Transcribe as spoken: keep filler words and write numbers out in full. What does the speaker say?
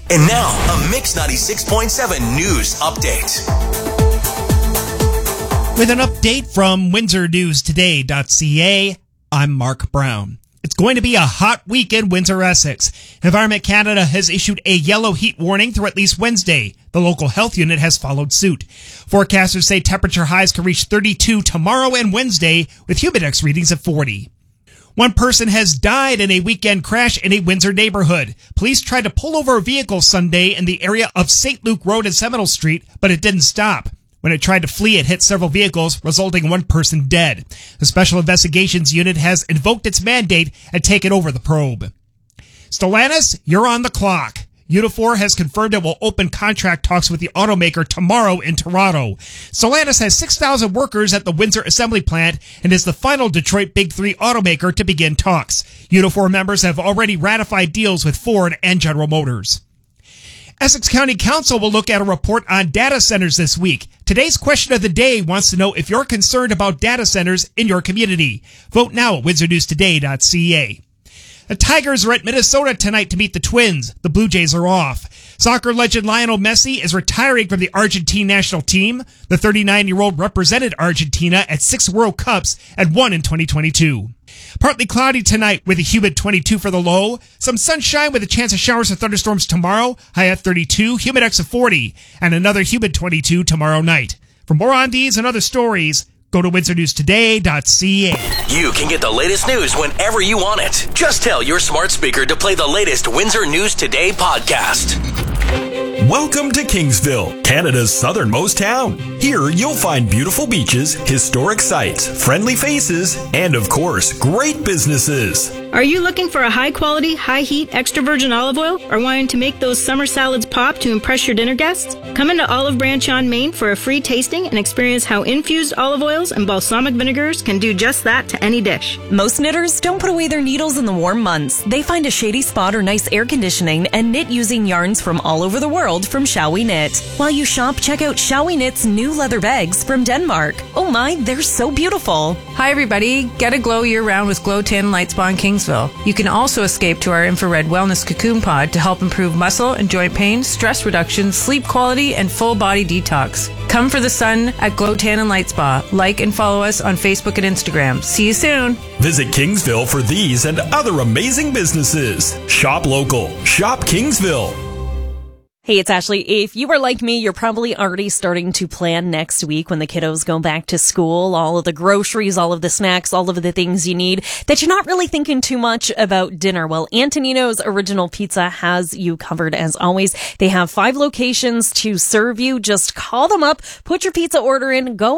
And now, a Mix ninety-six point seven news update. With an update from Windsor News Today dot C A, I'm Mark Brown. It's going to be a hot week in Windsor, Essex. Environment Canada has issued a yellow heat warning through at least Wednesday. The local health unit has followed suit. Forecasters say temperature highs can reach thirty-two tomorrow and Wednesday, with humidex readings of forty. One person has died in a weekend crash in a Windsor neighborhood. Police tried to pull over a vehicle Sunday in the area of Saint Luke Road and Seminole Street, but it didn't stop. When it tried to flee, it hit several vehicles, resulting in one person dead. The Special Investigations Unit has invoked its mandate and taken over the probe. Stellantis, you're on the clock. Unifor has confirmed it will open contract talks with the automaker tomorrow in Toronto. Stellantis has six thousand workers at the Windsor assembly plant and is the final Detroit Big Three automaker to begin talks. Unifor members have already ratified deals with Ford and General Motors. Essex County Council will look at a report on data centers this week. Today's question of the day wants to know if you're concerned about data centers in your community. Vote now at Windsor News Today dot C A. The Tigers are at Minnesota tonight to meet the Twins. The Blue Jays are off. Soccer legend Lionel Messi is retiring from the Argentine national team. The thirty-nine-year-old represented Argentina at six World Cups and won in twenty twenty-two. Partly cloudy tonight with a humid twenty-two for the low. Some sunshine with a chance of showers and thunderstorms tomorrow. High at thirty-two, humidex of forty, and another humid twenty-two tomorrow night. For more on these and other stories, go to Windsor News Today dot C A. You can get the latest news whenever you want it. Just tell your smart speaker to play the latest Windsor News Today podcast. Welcome to Kingsville, Canada's southernmost town. Here you'll find beautiful beaches, historic sites, friendly faces, and of course, great businesses. Are you looking for a high-quality, high-heat, extra virgin olive oil or wanting to make those summer salads pop to impress your dinner guests? Come into Olive Branch on Main for a free tasting and experience how infused olive oils and balsamic vinegars can do just that to any dish. Most knitters don't put away their needles in the warm months. They find a shady spot or nice air conditioning and knit using yarns from all over the world from Shall We Knit. While you shop, check out Shall We Knit's new leather bags from Denmark. Oh my, they're so beautiful. Hi everybody, get a glow year-round with Glow Tan Light Spa in Kingsville. You can also escape to our infrared wellness cocoon pod to help improve muscle and joint pain, stress reduction, sleep quality, and full body detox. Come for the sun at Glow Tan and Light Spa. Like and follow us on Facebook and Instagram. See you soon. Visit Kingsville for these and other amazing businesses. Shop local. Shop Kingsville. Hey, it's Ashley. If you are like me, you're probably already starting to plan next week when the kiddos go back to school, all of the groceries, all of the snacks, all of the things you need that you're not really thinking too much about dinner. Well, Antonino's Original Pizza has you covered as always. They have five locations to serve you. Just call them up, put your pizza order in, go